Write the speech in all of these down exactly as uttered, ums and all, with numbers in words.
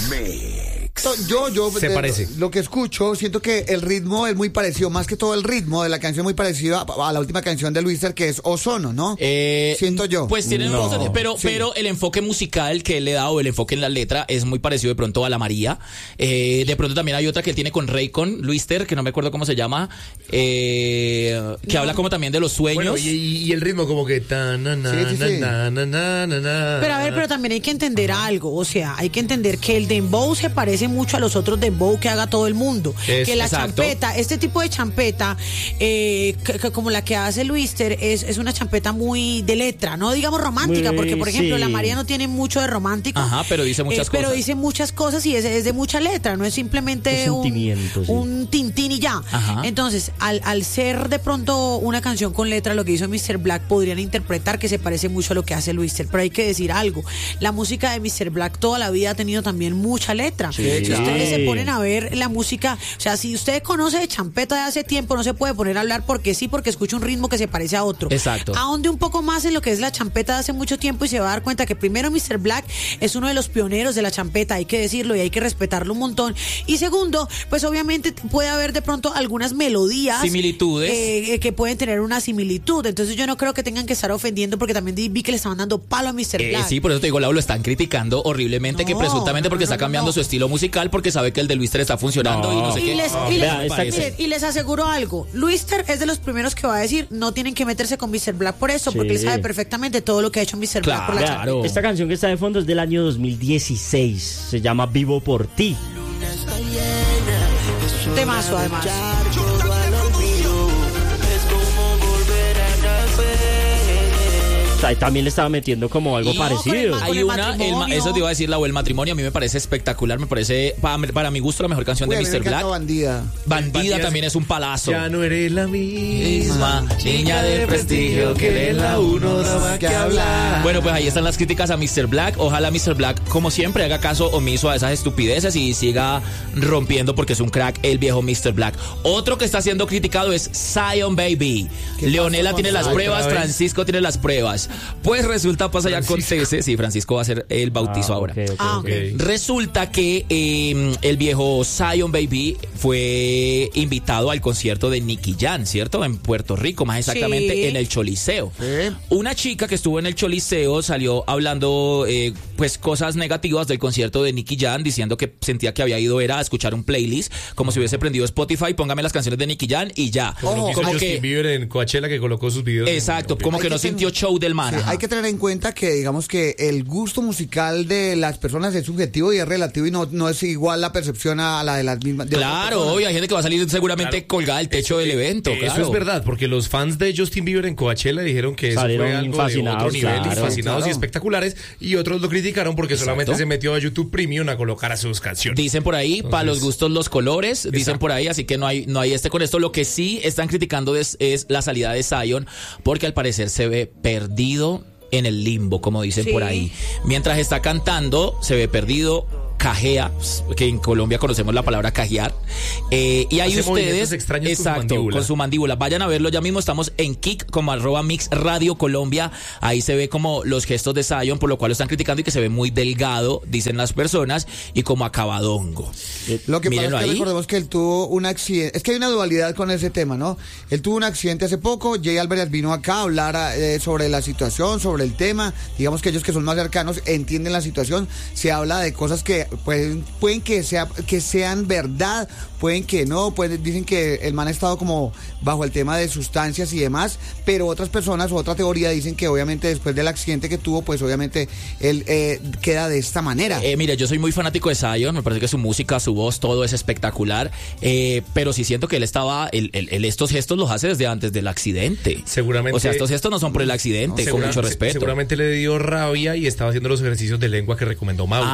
Yo, yo, Se de, parece. Lo que escucho, siento que el ritmo es muy parecido, más que todo el ritmo de la canción muy parecido a, a la última canción de Luister, que es Ozono, ¿no? Eh, siento yo. Pues tienen No. cosas, pero, Sí. pero el enfoque musical que él le da o el enfoque en la letra es muy parecido de pronto a la María. Eh, de pronto también hay otra que él tiene con Raycon, Luister, que no me acuerdo cómo se llama, eh, que habla como también de los sueños. Bueno, y, y el ritmo como que ta na na Sí, sí, sí. na na na na na. Pero a ver, pero también hay que entender algo, o sea, hay que entender que el dembow se parece mucho a los otros dembow que haga todo el mundo. Es- que la exacto. champeta, este tipo de champeta, eh, que- que como la que hace Luister, es, es una champeta muy de letra, no digamos romántica, Muy, porque por ejemplo sí. la María no tiene mucho de romántico. Ajá, pero dice muchas eh, Pero cosas. dice muchas cosas y es, es de mucha letra, no es simplemente Es un, sentimiento, sí. un tintín y ya. Ajá. Entonces, al, al ser de pronto una canción con letra, lo que hizo mister Black, podrían interpretar que se parece mucho a lo que hace Luister, pero hay que decir algo, la música de mister Black toda la vida ha tenido también mucha letra. Sí, Si claro. ustedes se ponen a ver la música, o sea, si usted conoce de champeta de hace tiempo, no se puede poner a hablar porque sí, porque escucha un ritmo que se parece a otro. Exacto. Ahonde un poco más en lo que es la champeta de hace mucho tiempo y se va a dar cuenta que primero mister Black es uno de los pioneros de la champeta, hay que decirlo y hay que respetarlo un montón. Y segundo, pues obviamente puede haber de pronto algunas melodías, Similitudes. eh, eh, que pueden tener una similitud. Entonces yo no creo que tengan que estar ofendiendo porque también vi que le estaban dando palo a mister Eh, Black. sí, por eso te digo, Lau, lo están criticando horriblemente, No, que presuntamente porque no, no, está no, cambiando no. su estilo musical porque sabe que el de Luister está funcionando y no sé Y qué. les, Ah, y, les, vea, me está- parece. miren, y les aseguro algo, Luister es de los primeros que va a decir no tienen que meterse con mister Black por eso, porque él Sí. sabe perfectamente todo lo que ha hecho mister Black por la Vea, champeta. Claro. esta canción que está de fondo es del año dos mil dieciséis. Se llama Vivo por ti. Temazo además. O sea, también le estaba metiendo como algo Y no, con el parecido. ma- Hay el una, el ma- matrimonio. eso te iba a decir, Lau, el matrimonio a mí me parece espectacular, me parece, para, para mi gusto, la mejor canción Uy, de a mí me mister encanta Black. Bandida. Bandida Bandida también es un palazo. Ya no eres la misma Misma niña de prestigio que en la uno daba que hablar. Bueno, pues ahí están las críticas a mister Black. Ojalá mister Black, como siempre, haga caso omiso a esas estupideces y siga rompiendo porque es un crack el viejo mister Black. Otro que está siendo criticado es Zion Baby. ¿Qué Leonela pasó tiene con las Zion? pruebas, ¿Otra vez? Francisco tiene las pruebas. Pues resulta, pasa ya con Tese. Sí, Francisco va a hacer el bautizo Ah, ahora. ok, ok, Ah, ok. ok. Resulta que eh, el viejo Zion Baby fue invitado al concierto de Nicky Jam, ¿cierto? En Puerto Rico, más exactamente Sí. en el Choliseo. Sí. Una chica que estuvo en el Choliseo salió hablando eh, pues cosas negativas del concierto de Nicky Jam, diciendo que sentía que había ido era a escuchar un playlist, como si hubiese prendido Spotify, póngame las canciones de Nicky Jam y ya. Como lo que hizo Como Justin que, Bieber en Coachella, que colocó sus videos. en- exacto, como Hay que que no ten- sintió show del man. Sí, ajá. hay que tener en cuenta que digamos que el gusto musical de las personas es subjetivo y es relativo y no, no es igual la percepción a la de las mismas. de otras Claro, personas. obvio, hay gente que va a salir seguramente Claro. colgada del techo del evento. Eh, claro. Eso es verdad, porque los fans de Justin Bieber en Coachella dijeron que eso Salieron fue algo de fascinados, otro nivel, y claro. fascinados Claro. y espectaculares, y otros lo criticaron porque Exacto. solamente se metió a YouTube Premium a colocar a sus canciones. Dicen por ahí, para Entonces- los gustos los colores, dicen Exacto. por ahí, así que no hay, no hay este con esto. Lo que sí están criticando es, es la salida de Zion, porque al parecer se ve perdido en el limbo, como dicen Sí. por ahí. Mientras está cantando, se ve perdido, cajea, que en Colombia conocemos la palabra cajear. Eh, y ahí Hace movimientos ustedes, extraños con su exacto, mandíbula. con su mandíbula. Vayan a verlo ya mismo, estamos en Kik como arroba Mix Radio Colombia. Ahí se ve como los gestos de Zion, por lo cual lo están criticando y que se ve muy delgado, dicen las personas, y como acabadongo. Lo que Mírenlo pasa es que ahí. recordemos que él tuvo un accidente. Es que hay una dualidad con ese tema, ¿no? Él tuvo un accidente hace poco. Jay Álvarez vino acá a hablar eh, sobre la situación, sobre el tema. Digamos que ellos que son más cercanos entienden la situación. Se habla de cosas que pueden, pueden que, sea, que sean verdad, pueden que no. Pueden, dicen que el man ha estado como bajo el tema de sustancias y demás. Pero otras personas o otra teoría dicen que obviamente después del accidente que tuvo, pues obviamente él eh, queda de esta manera. Eh, mire, yo soy muy fanático de Zion, me parece que su música, su voz, todo es espectacular, eh, pero sí siento que él estaba, él, él- él estos gestos los hace desde antes del accidente. Seguramente- O sea, estos gestos no son por el accidente, con Segura- mucho se- respeto. Seguramente le dio rabia y estaba haciendo los ejercicios de lengua que recomendó Mauro.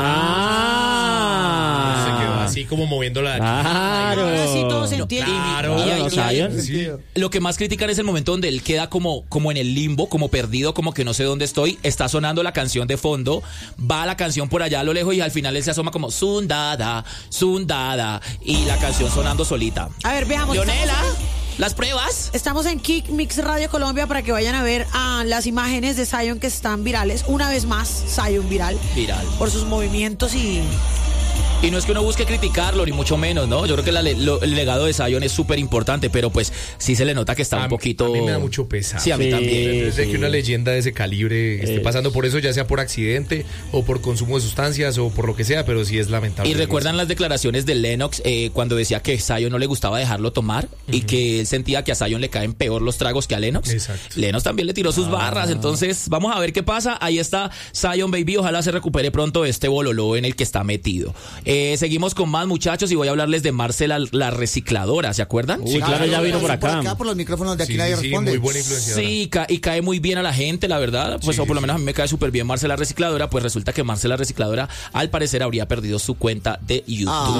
Ah. Se quedó así como moviendo la... Claro. Ahora sí todo se entiende. Claro, Y- y- Claro, y- Zion. Sí. Lo que más critican es el momento donde él queda como, como en el limbo, como perdido, como que no sé dónde estoy. Está sonando la canción de fondo, va la canción por allá a lo lejos y al final él se asoma como Sundada, Sundada, y la canción sonando solita. A ver, veamos. Leonela, Estamos, las pruebas. estamos en Kik Mix Radio Colombia para que vayan a ver a las imágenes de Zion que están virales. Una vez más, Zion viral. Viral. Por sus movimientos y Y no es que uno busque criticarlo, ni mucho menos, ¿no? Yo creo que la, lo, el legado de Zion es súper importante, pero pues sí se le nota que está a, un poquito... A mí me da mucho pesar. Sí, a mí sí, también. Desde sí. que una leyenda de ese calibre esté Eh. pasando por eso, ya sea por accidente o por consumo de sustancias o por lo que sea, pero sí es lamentable. Y recuerdan las declaraciones de Lennox eh, cuando decía que Zion no le gustaba dejarlo tomar uh-huh. y que él sentía que a Zion le caen peor los tragos que a Lennox. Exacto. Lennox también le tiró sus ah. barras, entonces vamos a ver qué pasa. Ahí está Zion Baby, ojalá se recupere pronto este bololó en el que está metido. Eh, seguimos con más, muchachos, y voy a hablarles de Marcela la recicladora, ¿se acuerdan? Uy, claro, claro, ya vino por acá. Por acá, por los micrófonos de aquí sí, nadie sí, responde. Muy buena influenciadora. Sí, ca- y cae muy bien a la gente, la verdad. Pues sí, o por lo sí. menos a mí me cae súper bien Marcela Recicladora. Pues resulta que Marcela Recicladora al parecer habría perdido su cuenta de YouTube. Ah,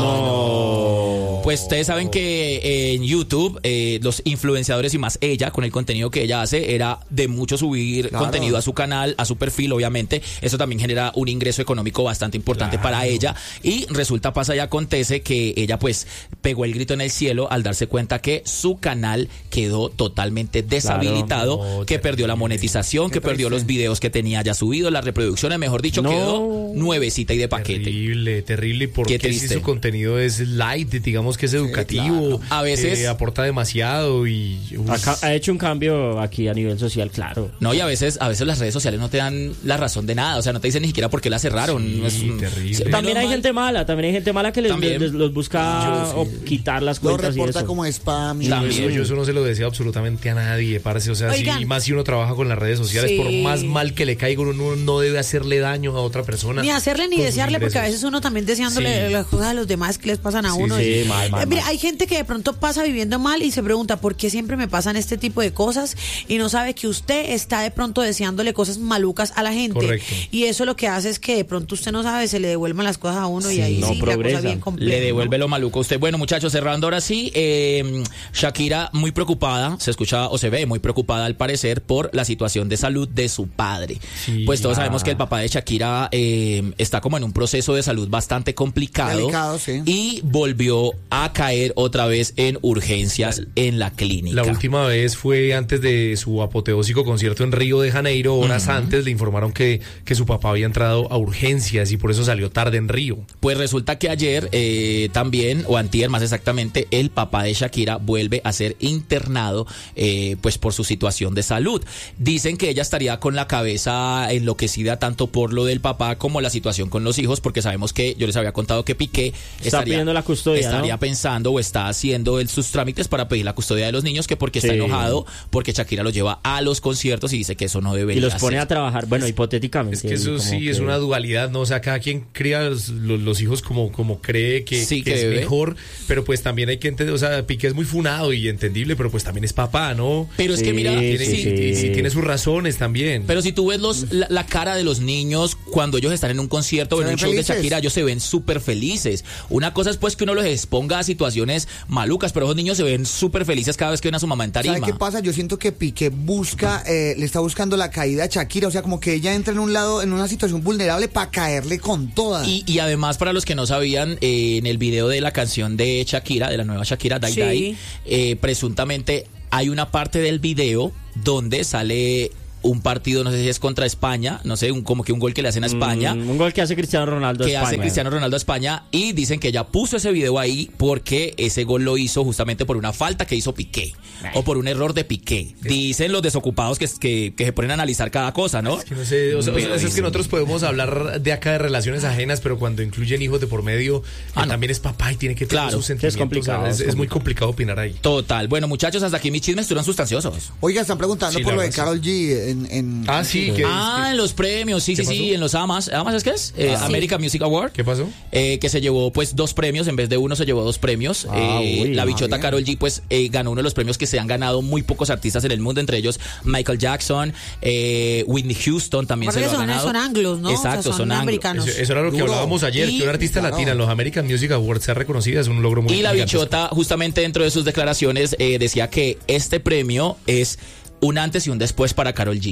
no. Pues ustedes saben que eh, en YouTube eh, los influenciadores y más ella, con el contenido que ella hace, era de mucho subir Claro. contenido a su canal, a su perfil, obviamente. Eso también genera un ingreso económico bastante importante Claro. para ella. Y resulta, pasa y acontece que ella pues pegó el grito en el cielo al darse cuenta que su canal quedó totalmente deshabilitado, Claro. No, que perdió la monetización, Qué que perdió triste. los videos que tenía ya subidos, las reproducciones, mejor dicho, No. quedó nuevecita y de paquete. Terrible, terrible. Porque Qué si triste. su contenido es light, digamos que es educativo, claro. A veces- eh, aporta demasiado y uf, Acá- ha hecho un cambio aquí a nivel social, claro. No, y a veces, a veces las redes sociales no te dan la razón de nada, o sea, no te dicen ni siquiera por qué la cerraron. Sí, No es un- terrible. Sí, También menos hay mal. gente mala, también hay gente mala que les, También. les- los busca o quitar las Lo cuentas y reporta eso. como spam. y También. Eso, yo eso no se lo deseo absolutamente a nadie, parce. O sea, Oigan. si, más si uno trabaja con las redes sociales, Sí. por más mal que le caiga, uno no debe hacerle daño a otra persona. Ni hacerle ni con sus desearle, porque a ingresos. veces uno también deseándole Sí. las cosas a los demás que les pasan a Sí, uno. sí, Y- mal, mal, Eh, mira, mal. hay gente que de pronto pasa viviendo mal y se pregunta por qué siempre me pasan este tipo de cosas y no sabe que usted está de pronto deseándole cosas malucas a la gente. Correcto. Y eso lo que hace es que de pronto usted no sabe, se le devuelvan las cosas a uno y Sí, ahí no sí, la progresa. cosa bien compleja. Le devuelve lo maluco a usted. Bueno, muchachos, cerrando ahora sí, eh, Shakira muy preocupada, se escucha o se ve muy preocupada al parecer por la situación de salud de su padre. Sí. Pues todos Ah. sabemos que el papá de Shakira eh, está como en un proceso de salud bastante complicado. Delicado, sí. Y volvió a caer otra vez en urgencias en la clínica. La última vez fue antes de su apoteósico concierto en Río de Janeiro. Horas uh-huh. antes le informaron que, que su papá había entrado a urgencias y por eso salió tarde en Río. Pues resulta que ayer eh, también, o antier más exactamente, el papá de Shakira vuelve a ser internado eh, pues por su situación de salud. Dicen que ella estaría con la cabeza enloquecida tanto por lo del papá como la situación con los hijos, porque sabemos que yo les había contado que Piqué está estaría, pidiendo la custodia, estaría ¿no? pensando o está haciendo el, sus trámites para pedir la custodia de los niños, que porque está Sí. enojado, porque Shakira los lleva a los conciertos y dice que eso no Y debería los pone ser. a trabajar, bueno, hipotéticamente. Es que eso como sí que- es una dualidad, ¿no? O sea, cada quien cría los, los- los hijos como, como cree que, Sí, que que es debe. mejor, pero pues también hay que entender, o sea, Piqué es muy funado y entendible, pero pues también es papá, ¿no? Pero es que Sí, mira, Tiene, sí, y- sí. y- y tiene sus razones también. Pero si tú ves los, la, la cara de los niños cuando ellos están en un concierto o Se en un ven show de felices. Shakira, ellos se ven súper felices. Una cosa es pues que uno los exponga a situaciones malucas, pero esos niños se ven súper felices cada vez que ven a su mamá en tarima. ¿Sabe qué pasa? Yo siento que Piqué busca, eh, le está buscando la caída a Shakira, o sea, como que ella entra en un lado, en una situación vulnerable para caerle con toda. Y, y además, para los que no sabían, eh, en el video de la canción de Shakira, de la nueva Shakira, Dai Sí. Dai, eh, presuntamente hay una parte del video donde sale un partido, no sé si es contra España, no sé, un, como que un gol que le hacen a España. Mm, un gol que hace Cristiano Ronaldo a que hace España. Cristiano Ronaldo a España, y dicen que ella puso ese video ahí porque ese gol lo hizo justamente por una falta que hizo Piqué o por un error de Piqué. Dicen los desocupados que, que, que se ponen a analizar cada cosa, ¿no? Es que no sé, o sea, o sea, Pero es que dicen- nosotros podemos hablar de acá de relaciones ajenas, pero cuando incluyen hijos de por medio, Ah, él no. también es papá y tiene que tener Claro, sus que es sentimientos. complicado, o sea, es, es es muy complicado. complicado opinar ahí. Total. Bueno, muchachos, hasta aquí mis chismes estuvieron sustanciosos. Oiga, están preguntando Sí, por la lo de verdad, Karol G en... en Ah, sí, que Ah, en los premios, sí, ¿Qué sí, sí, pasó? en los AMAs. ¿AMAS es qué es? Eh, Ah. American Music Award. ¿Qué pasó? Eh, que se llevó pues dos premios, en vez de uno se llevó dos premios. Ah, Eh, uy, la ah, bichota bien. Karol G pues eh, ganó uno de los premios que se han ganado muy pocos artistas en el mundo, entre ellos Michael Jackson, eh, Whitney Houston también se Aparte lo ha que son- ganado. son anglos, ¿no? Exacto, O sea, son son anglos. americanos. Eso, eso era lo que Duro. hablábamos ayer, Y- que una artista claro. latina en los American Music Awards sea reconocida es un logro muy Y la gigantesco. bichota, justamente dentro de sus declaraciones, eh, decía que este premio es un antes y un después para Karol G. O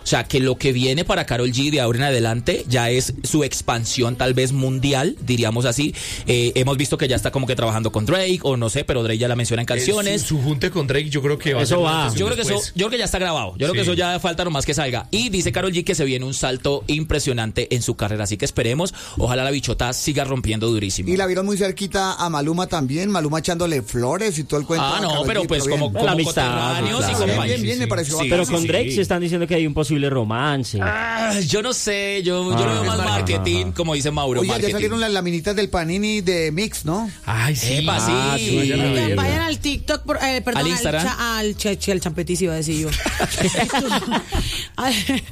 O sea, que lo que viene para Karol G de ahora en adelante ya es su expansión tal vez mundial, diríamos así. Eh, hemos visto que ya está como que trabajando con Drake, o no sé, pero Drake ya la menciona en canciones. Su, su junte con Drake yo creo que va Eso a ser va. Yo creo que eso, yo creo que ya está grabado. Yo creo Sí. que eso ya falta nomás que salga. Y dice Karol G que se viene un salto impresionante en su carrera. Así que esperemos. Ojalá la bichota siga rompiendo durísimo. Y la vieron muy cerquita a Maluma también, Maluma echándole flores y todo el cuento. Ah, a no, Karol pero G, pues bien. como, La como amistad, coterráneos claro. y Bien, compañeros. bien, bien, me pareció bacano. Pero sí, con sí. Drake se están diciendo que hay un posible romance. Ah, yo no sé, yo, yo Ah, lo veo más ajá, marketing, ajá. como dice Mauro. Oye, ya marketing. salieron las laminitas del Panini de Mix, ¿no? Ay, sí. Epa, sí. Ah, sí, vayan a Oigan, verla. vayan al TikTok, por- eh, perdón, ¿Al al, Instagram? cha- al, che- che, al champetici iba a decir yo. Al-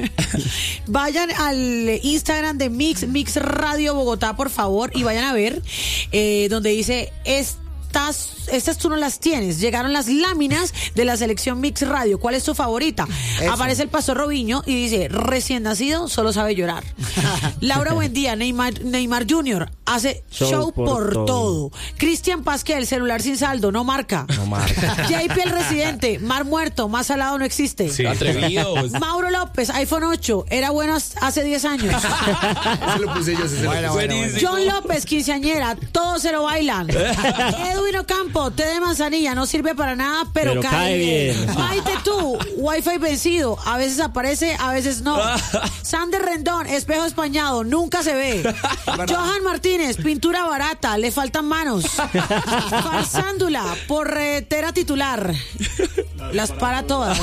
vayan al Instagram de Mix, Mix Radio Bogotá, por favor, y vayan a ver eh, donde dice estas, estas tú no las tienes. Llegaron las láminas de la selección Mix Radio. ¿Cuál es tu favorita? Eso. Aparece el Pastor Robinho y dice, recién nacido, solo sabe llorar. Laura Buendía, Neymar, Neymar junior hace show, Show por, por todo. todo. Cristian Pasquel, el celular sin saldo, no marca. No marca. J P el residente, mar muerto, más salado no existe. Sí. Atrevidos. Mauro López, iPhone ocho, era bueno hace diez años. Ese lo puse yo, ese se lo Bueno, puse. bueno, bueno. John López, quinceañera, todos se lo bailan. Edwin Ocampo, té de manzanilla, no sirve para nada, pero, Pero cae, cae bien. bien. Maite tú, Wi-Fi vencido, a veces aparece, a veces no. Sander Rendón, espejo españado, nunca se ve. Johan Martínez, pintura barata, le faltan manos. Farsándula, porretera titular. Las para todas.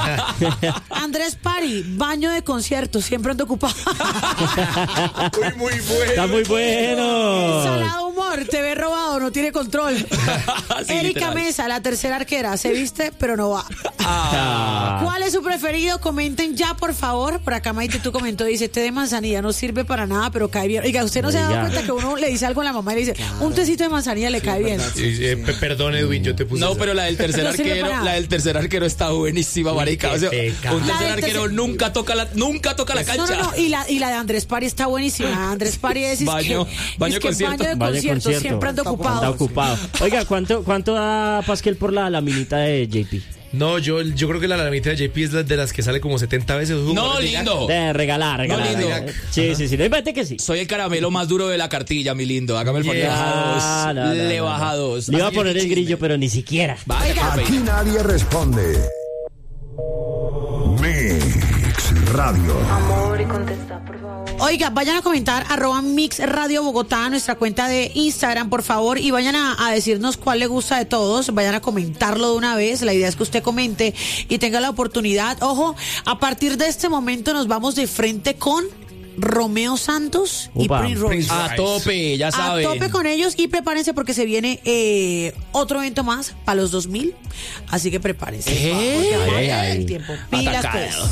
Andrés Pari, baño de concierto, siempre ando ocupado. Muy, muy bueno. Está muy bueno. Salado humor, te ve robado, no tiene control. Sí, Erika literal. Mesa, la tercera arquera, se viste, pero no va. Ah. ¿Cuál es su preferido? Comenten ya, por favor. Por acá Maite tú comentó, dice, té de manzanilla no sirve para nada, pero cae bien. Oiga, ¿usted no se ha dado Oiga. cuenta que uno le dice algo a la mamá y le dice, un tecito de manzanilla le cae bien? Sí, sí, pe- perdón, Edwin, yo te puse. No, esa. pero la del tercer No sirve arquero, para nada. la del tercer arquero está buenísima, marica. O sea, qué pecado. un La tercer del arquero tercer- nunca toca la, nunca toca la No, cancha. no, no, y la, y la de Andrés Pari está buenísima. Andrés Pari es, es Baño- que, baño es que concierto. baño de Vaya concierto, concierto. siempre ando Está ocupado. Está ocupado. Oiga, ¿cuánto, cuánto da Pasquel por la laminita de J P? No, yo, yo creo que la lamita de J P es la de las que sale como setenta veces. No, lindo. De regalar, regalar. lindo. regalar. Sí, sí, sí. Vete que sí. Soy el caramelo más duro de la cartilla, mi lindo. Hágame el favor. Yeah. Le baja dos. Ah, no, no, Le no, baja no. dos. Le iba a Así poner es el chisme. grillo, pero ni siquiera. Vaya, Oiga. profe. Aquí nadie responde. Mix Radio. Amor, y contesta, por favor. Oiga, vayan a comentar arroba Mix Radio Bogotá, nuestra cuenta de Instagram, por favor, y vayan a, a decirnos cuál le gusta de todos, vayan a comentarlo de una vez, la idea es que usted comente y tenga la oportunidad. Ojo, a partir de este momento nos vamos de frente con Romeo Santos y Upa. Prince Royce. A tope, ya A saben. tope con ellos y prepárense porque se viene eh, otro evento más para los dos mil, así que prepárense. ¿Eh? Porque vamos a Ay, perder ay. el tiempo. Pilas, Atacado. pues.